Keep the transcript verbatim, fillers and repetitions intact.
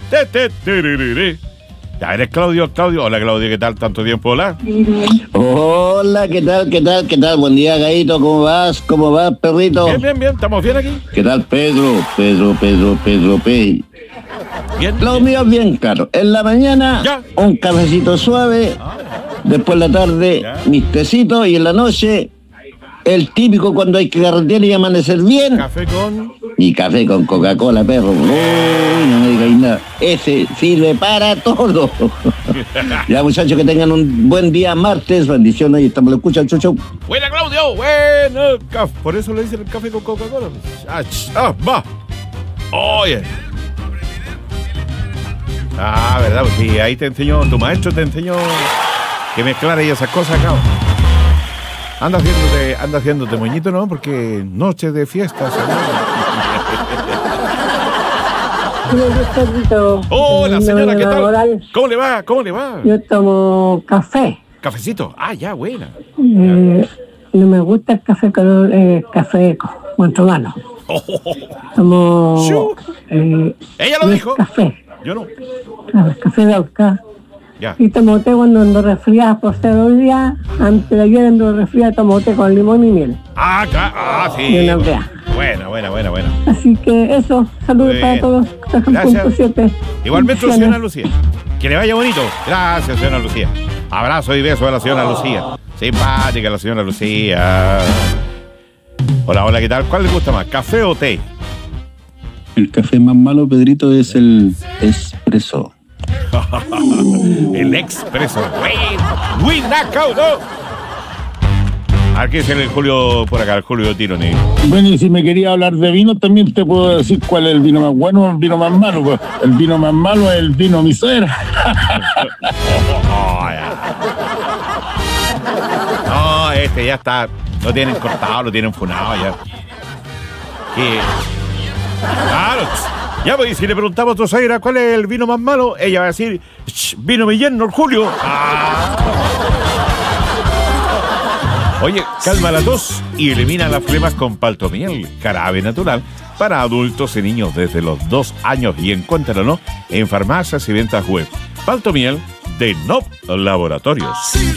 Te, te, tererere. Ya eres Claudio, Claudio. Hola, Claudio, ¿qué tal? ¿Tanto tiempo? Hola. Hola, ¿qué tal? ¿Qué tal? ¿Qué tal? Buen día, Gaito. ¿Cómo vas? ¿Cómo vas, perrito? Bien, bien, bien. ¿Estamos bien aquí? ¿Qué tal, Pedro? Pedro, Pedro, Pedro, P. Bien. Lo bien. mío es bien caro. En la mañana, Ya. un cafecito suave. Ah, Después en la tarde, Ya. mis tecitos. Y en la noche, el típico cuando hay que carretear y amanecer bien. café con... Y café con Coca-Cola, perro. Uy, no me digáis nada. Ese sirve para todo. Ya, muchachos, que tengan un buen día martes. Bendiciones y estamos, lo escuchan, chau, chau. Buena, Claudio. Bueno. Caf- Por eso le dicen el café con Coca-Cola. Ah, ch- ah, va. Oye. Ah, verdad, pues sí, ahí te enseñó, tu maestro te enseñó que mezclar ahí esas cosas, cabrón. Anda haciéndote, anda haciéndote moñito, ¿no? Porque noche de fiesta, señor. Hola, señora, ¿qué tal? ¿Cómo le va? ¿Cómo le va? Yo tomo café. Cafecito. Ah, ya, buena. Eh, no me gusta el café con eh, café con romano. Oh, oh, oh. Tomo Shoo. eh, Ella lo dijo. café. Yo no. Claro, café de Auca. Ya. Y tomo té cuando ando resfriada por ser un día. Antes de ayer ando resfriada, tomo té con limón y miel. Ah, acá. Ah, sí. De una vea. Buena, buena, buena, buena. Así que eso, saludos Muy para bien. todos. Gracias. siete. Igualmente, señora Lucía. Que le vaya bonito. Gracias, señora Lucía. Abrazo y beso a la señora Lucía. Simpática la señora Lucía. Hola, hola, ¿qué tal? ¿Cuál le gusta más, café o té? El café más malo, Pedrito, es el espresso. El expreso. Win knockout, ¿no? A ver qué dice el Julio por acá, el Julio Tironi. Bueno, y si me quería hablar de vino, también te puedo decir cuál es el vino más bueno o el vino más malo. Pues. El vino más malo es el vino mi suegra. Oh, ya. No, este ya está. Lo tienen cortado, lo tienen funado ya. ¿Qué? Claro. Ya, pues, y si le preguntamos a tu suegra cuál es el vino más malo, ella va a decir, vino mi yerno, el Julio. Ah. Oye, calma la tos y elimina las flemas con Paltomiel, jarabe natural para adultos y niños desde los dos años y encuéntralo en farmacias y ventas web. Paltomiel de Nop Laboratorios.